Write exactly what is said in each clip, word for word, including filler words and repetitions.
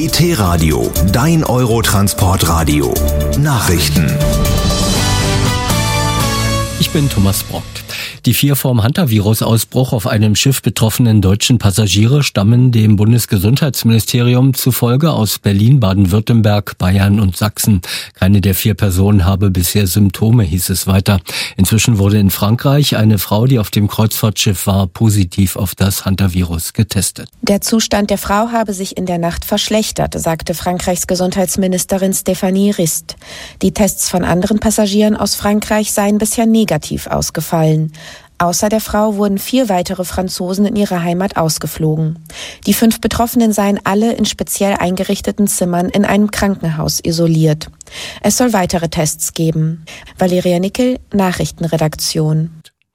E T-Radio, dein Eurotransportradio. Nachrichten. Ich bin Thomas Brockt. Die vier vom Hantavirus-Ausbruch auf einem Schiff betroffenen deutschen Passagiere stammen dem Bundesgesundheitsministerium zufolge aus Berlin, Baden-Württemberg, Bayern und Sachsen. Keine der vier Personen habe bisher Symptome, hieß es weiter. Inzwischen wurde in Frankreich eine Frau, die auf dem Kreuzfahrtschiff war, positiv auf das Hantavirus getestet. Der Zustand der Frau habe sich in der Nacht verschlechtert, sagte Frankreichs Gesundheitsministerin Stéphanie Rist. Die Tests von anderen Passagieren aus Frankreich seien bisher negativ ausgefallen. Außer der Frau wurden vier weitere Franzosen in ihre Heimat ausgeflogen. Die fünf Betroffenen seien alle in speziell eingerichteten Zimmern in einem Krankenhaus isoliert. Es soll weitere Tests geben. Valeria Nickel, Nachrichtenredaktion.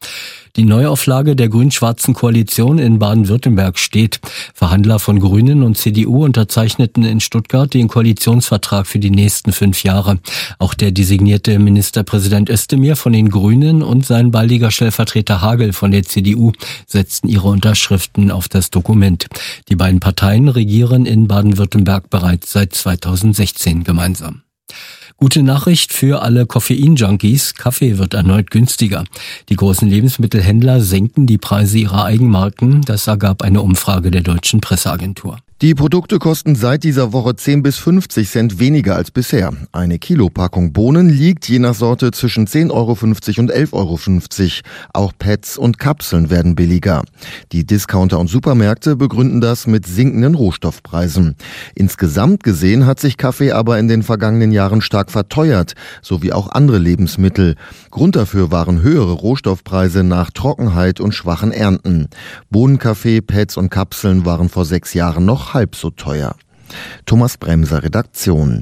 Die Neuauflage der grün-schwarzen Koalition in Baden-Württemberg steht. Verhandler von Grünen und C D U unterzeichneten in Stuttgart den Koalitionsvertrag für die nächsten fünf Jahre. Auch der designierte Ministerpräsident Özdemir von den Grünen und sein baldiger Stellvertreter Hagel von der C D U setzten ihre Unterschriften auf das Dokument. Die beiden Parteien regieren in Baden-Württemberg bereits seit zweitausendsechzehn gemeinsam. Gute Nachricht für alle Koffein-Junkies. Kaffee wird erneut günstiger. Die großen Lebensmittelhändler senken die Preise ihrer Eigenmarken. Das ergab eine Umfrage der Deutschen Presseagentur. Die Produkte kosten seit dieser Woche zehn bis fünfzig Cent weniger als bisher. Eine Kilopackung Bohnen liegt je nach Sorte zwischen zehn Euro fünfzig und elf Euro fünfzig. Auch Pads und Kapseln werden billiger. Die Discounter und Supermärkte begründen das mit sinkenden Rohstoffpreisen. Insgesamt gesehen hat sich Kaffee aber in den vergangenen Jahren stark verteuert, sowie auch andere Lebensmittel. Grund dafür waren höhere Rohstoffpreise nach Trockenheit und schwachen Ernten. Bohnenkaffee, Pads und Kapseln waren vor sechs Jahren noch halb so teuer. Thomas Bremser, Redaktion.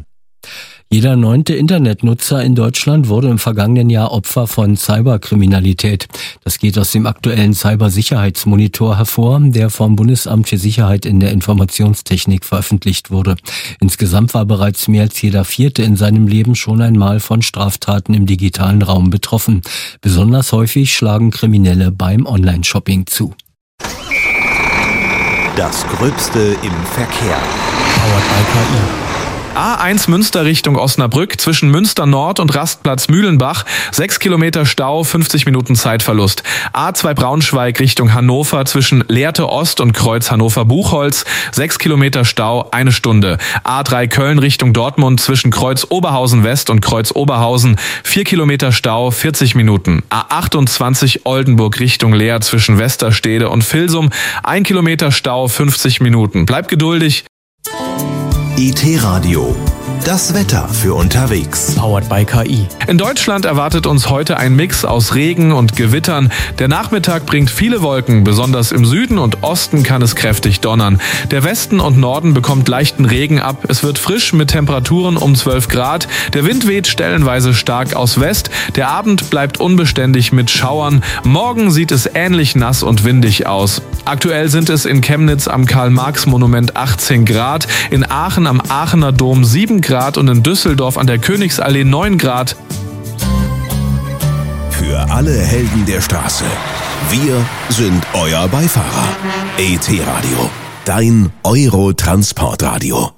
Jeder neunte Internetnutzer in Deutschland wurde im vergangenen Jahr Opfer von Cyberkriminalität. Das geht aus dem aktuellen Cybersicherheitsmonitor hervor, der vom Bundesamt für Sicherheit in der Informationstechnik veröffentlicht wurde. Insgesamt war bereits mehr als jeder Vierte in seinem Leben schon einmal von Straftaten im digitalen Raum betroffen. Besonders häufig schlagen Kriminelle beim Online-Shopping zu. Das Gröbste im Verkehr. Powered by K I. A eins Münster Richtung Osnabrück zwischen Münster Nord und Rastplatz Mühlenbach. sechs Kilometer Stau, fünfzig Minuten Zeitverlust. A zwei Braunschweig Richtung Hannover zwischen Lehrte Ost und Kreuz Hannover-Buchholz. sechs Kilometer Stau, eine Stunde. A drei Köln Richtung Dortmund zwischen Kreuz Oberhausen West und Kreuz Oberhausen. vier Kilometer Stau, vierzig Minuten. A achtundzwanzig Oldenburg Richtung Leer zwischen Westerstede und Vilsum. ein Kilometer Stau, fünfzig Minuten. Bleibt geduldig. E T-Radio, das Wetter für unterwegs. Powered by K I. In Deutschland erwartet uns heute ein Mix aus Regen und Gewittern. Der Nachmittag bringt viele Wolken, besonders im Süden und Osten kann es kräftig donnern. Der Westen und Norden bekommt leichten Regen ab. Es wird frisch mit Temperaturen um zwölf Grad. Der Wind weht stellenweise stark aus West. Der Abend bleibt unbeständig mit Schauern. Morgen sieht es ähnlich nass und windig aus. Aktuell sind es in Chemnitz am Karl-Marx-Monument achtzehn Grad, in Aachen am Aachener Dom sieben Grad und in Düsseldorf an der Königsallee neun Grad. Für alle Helden der Straße. Wir sind euer Beifahrer. E T-Radio, dein Eurotransportradio.